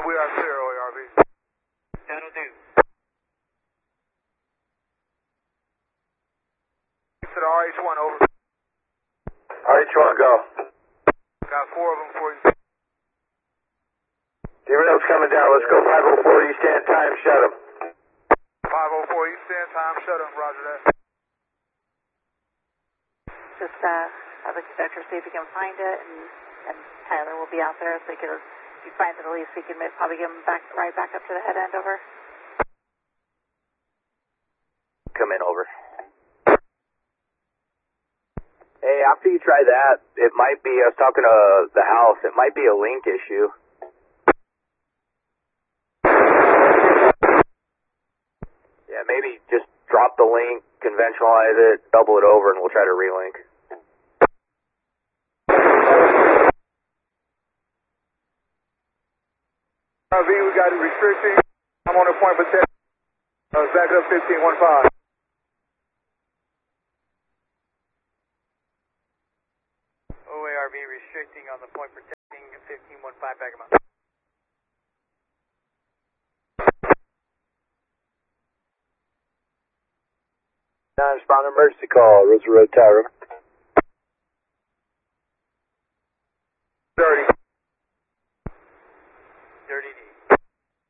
We are clear, OARV. That'll do. To the RH1, over. RH1, go. Got 4 of them for you. T-Rail's coming down. Let's go 504 East End time. Shut him. 504 East End time. Shut up. Roger that. Just have the conductor see if he can find it, and Tyler will be out there. So if he finds it, at least we can probably get him right back up to the head end. Over. Come in, over. Hey, after you try that, it might be, I was talking to the house, it might be a link issue. Yeah, maybe just drop the link, conventionalize it, double it over, and we'll try to relink. RV, we got a restriction. I'm on a point for 10. Back up 1515. OARV restricting on the point protecting 1515 back him up. Non-responder emergency call, Rosa Road Tower. 30.